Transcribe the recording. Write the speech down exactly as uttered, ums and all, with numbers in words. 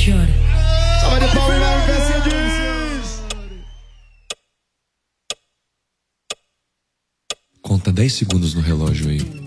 chora. Salva de palmas, Mário Mercedes. Conta dez segundos no relógio aí.